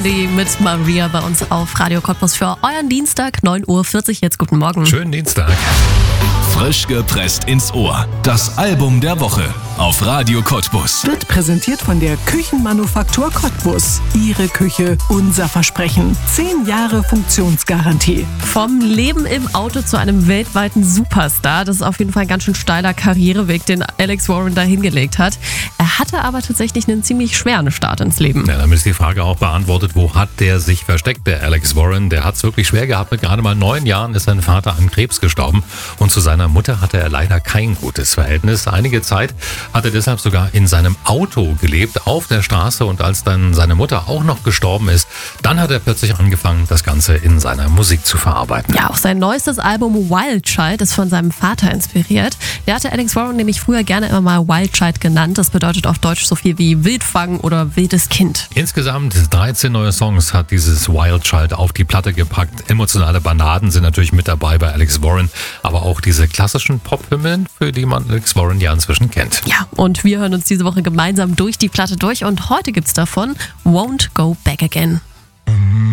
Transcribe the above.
Blondie mit Maria bei uns auf Radio Cottbus für euren Dienstag, 9:40 Uhr. Jetzt guten Morgen. Schönen Dienstag. Frisch gepresst ins Ohr. Das Album der Woche auf Radio Cottbus. Wird präsentiert von der Küchenmanufaktur Cottbus. Ihre Küche, unser Versprechen. 10 Jahre Funktionsgarantie. Vom Leben im Auto zu einem weltweiten Superstar. Das ist auf jeden Fall ein ganz schön steiler Karriereweg, den Alex Warren da hingelegt hat. Er hatte aber tatsächlich einen ziemlich schweren Start ins Leben. Ja, damit ist die Frage auch beantwortet, wo hat der sich versteckt, der Alex Warren? Der hat es wirklich schwer gehabt. Mit gerade mal 9 Jahren ist sein Vater an Krebs gestorben. Und zu seiner Mutter hatte er leider kein gutes Verhältnis. Einige Zeit hat er deshalb sogar in seinem Auto gelebt, auf der Straße. Und als dann seine Mutter auch noch gestorben ist, dann hat er plötzlich angefangen, das Ganze in seiner Musik zu verarbeiten. Ja, auch sein neuestes Album Wild Child ist von seinem Vater inspiriert. Der hatte Alex Warren nämlich früher gerne immer mal Wild Child genannt. Das bedeutet auf Deutsch so viel wie Wildfang oder wildes Kind. Insgesamt 13 neue Songs hat dieses Wild Child auf die Platte gepackt. Emotionale Balladen sind natürlich mit dabei bei Alex Warren, aber auch diese klassischen Pop-Hymnen, für die man Alex Warren ja inzwischen kennt. Ja, und wir hören uns diese Woche gemeinsam durch die Platte durch und heute gibt's davon Won't Go Back Again.